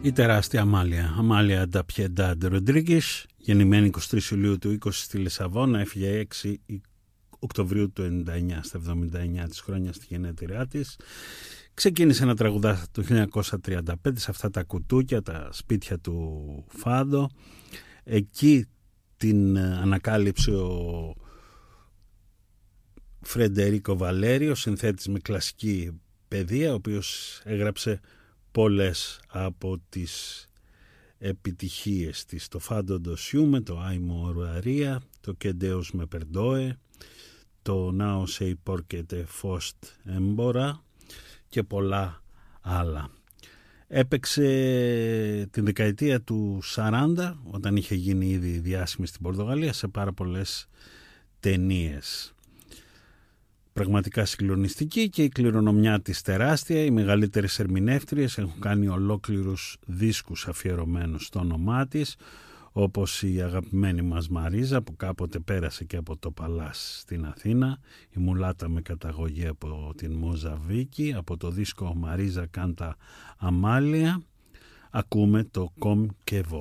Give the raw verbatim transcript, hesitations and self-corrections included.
Η τεράστια Αμάλια, Αμάλια Νταπιεντάντ Ροντρίγκες, γεννημένη εικοστή τρίτη Ιουλίου του είκοσι στη Λισαβόνα, έφυγε έξι Οκτωβρίου του ενενήντα εννιά, στα εβδομήντα εννιά της χρόνια στη γενέτειρά της. Ξεκίνησε να τραγουδά το χίλια εννιακόσια τριάντα πέντε σε αυτά τα κουτούκια, τα σπίτια του Φάντο. Εκεί την ανακάλυψε ο Φρεντερίκο Βαλέριο, συνθέτης με κλασική παιδεία, ο οποίος έγραψε πολλές από τις επιτυχίες της, το Φάντο Ντοσιούμε, το Άιμο Ορουαρία, το Κεντέους με Περντόε, το Νάο Σεϊ Πόρκετε Φώστ Έμπορα και πολλά άλλα. Έπαιξε την δεκαετία του σαράντα, όταν είχε γίνει ήδη διάσημη στην Πορτογαλία, σε πάρα πολλές ταινίες. Πραγματικά συγκλονιστική και η κληρονομιά της τεράστια. Οι μεγαλύτερες ερμηνεύτριες έχουν κάνει ολόκληρους δίσκους αφιερωμένους στο όνομά της, όπως η αγαπημένη μας Μαρίζα που κάποτε πέρασε και από το Παλάς στην Αθήνα, η μουλάτα με καταγωγή από την Μοζαβίκη, από το δίσκο Μαρίζα Κάντα Αμάλια. Ακούμε το Κομ και Βο.